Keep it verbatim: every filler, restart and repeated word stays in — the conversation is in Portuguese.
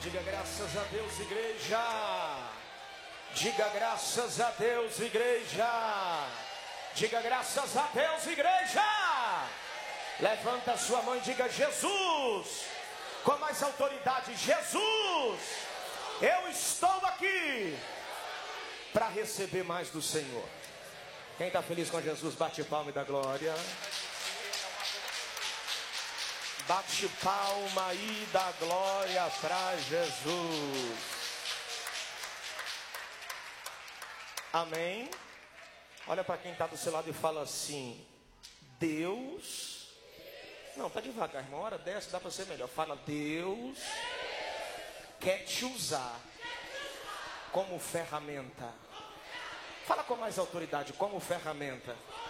Diga graças a Deus, igreja. Diga graças a Deus, igreja. Diga graças a Deus, igreja. Levanta a sua mão e diga: Jesus. Com mais autoridade: Jesus, eu estou aqui para receber mais do Senhor. Quem está feliz com Jesus, bate palma e dá glória. Bate palma e dá glória para Jesus. Amém? Olha para quem está do seu lado e fala assim: Deus. Não, tá devagar, irmão. Hora dessa dá para ser melhor. Fala: Deus quer te usar como ferramenta. Fala com mais autoridade: como ferramenta.